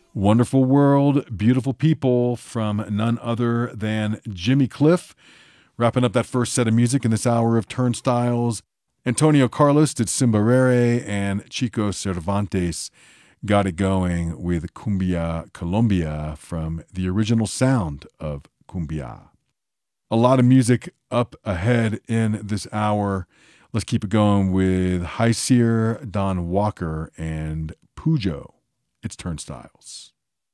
Wonderful World, Beautiful People from none other than Jimmy Cliff. Wrapping up that first set of music in this hour of Turnstiles, Antonio Carlos did Cimbarere, and Chico Cervantes got it going with Cumbia Colombia from the original sound of Cumbia. A lot of music up ahead in this hour. Let's keep it going with High Seer, Don Walker, and Pujo. It's Turnstiles.